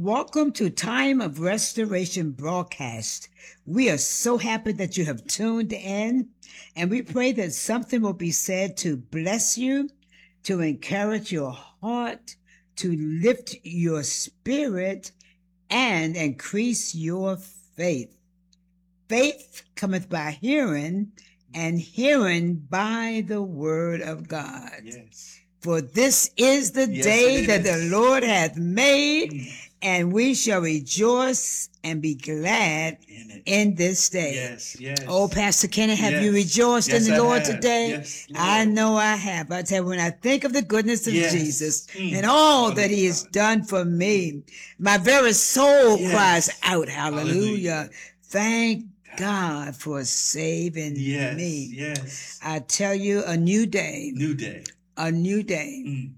Welcome to Time of Restoration broadcast. We are so happy that you have tuned in, and we pray that something will be said to bless you, to encourage your heart, to lift your spirit, and increase your faith. Faith cometh by hearing, and hearing by the word of God. Yes. For this is the day that the Lord hath made, and we shall rejoice and be glad in this day. Yes, yes. Oh, Pastor Kenneth, have you Yes. rejoiced Yes, in the I Lord have. today? Yes, Lord. I know I have. I tell you, when I think of the goodness of Yes. Jesus and all that he has done for me, my very soul cries out, hallelujah. Thank God for saving me. Yes. I tell you, a new day. New day. A new day.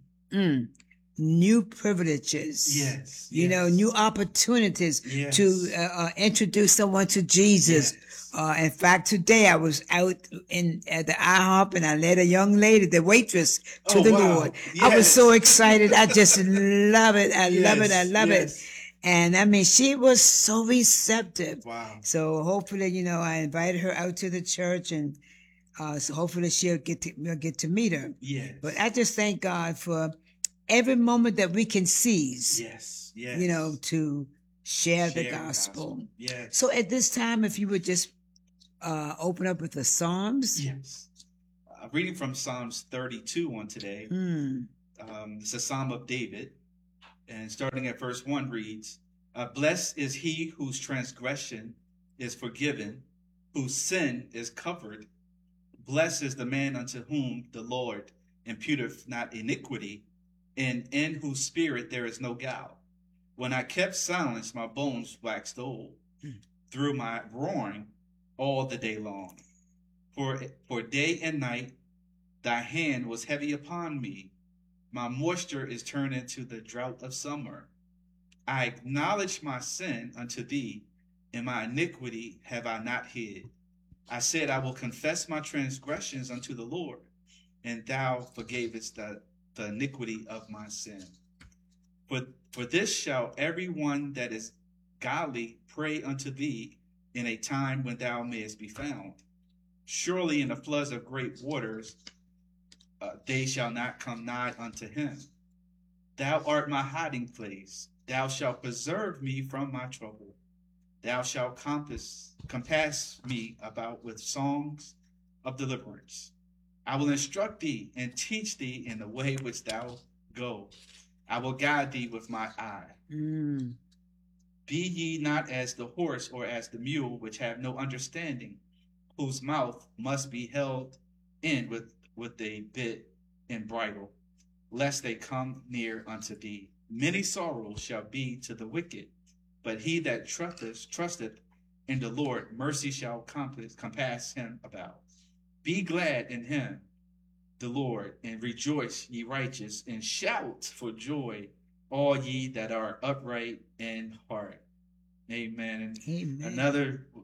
New privileges. Yes. You know, new opportunities to introduce someone to Jesus. Yes. In fact, today I was out at the IHOP and I led a young lady, the waitress, to the Lord. Yes. I was so excited. I just love it. I love it. I love it. And I mean, she was so receptive. Wow. So hopefully, you know, I invited her out to the church, and so hopefully we'll get to meet her. Yes. But I just thank God for every moment that we can seize. Yes. Yes. You know, to share the gospel. Yes. So at this time, if you would just open up with the Psalms. Yes. Reading from Psalms 32 on today. It's a Psalm of David. And starting at verse 1 reads, Blessed is he whose transgression is forgiven, whose sin is covered. Blessed is the man unto whom the Lord imputeth not iniquity, and in whose spirit there is no guile. When I kept silence, my bones waxed old, through my roaring all the day long. For day and night thy hand was heavy upon me. My moisture is turned into the drought of summer. I acknowledge my sin unto thee, and my iniquity have I not hid. I said, I will confess my transgressions unto the Lord, and thou forgavest the iniquity of my sin. For this shall every one that is godly pray unto thee in a time when thou mayest be found. Surely in the floods of great waters they shall not come nigh unto him. Thou art my hiding place. Thou shalt preserve me from my trouble. Thou shalt compass me about with songs of deliverance. I will instruct thee and teach thee in the way which thou go. I will guide thee with my eye. Be ye not as the horse or as the mule, which have no understanding, whose mouth must be held in with a bit and bridle, lest they come near unto thee. Many sorrows shall be to the wicked, but he that trusteth in the Lord, mercy shall compass him about. Be glad in him, the Lord, and rejoice, ye righteous, and shout for joy, all ye that are upright in heart. Amen. Amen. Another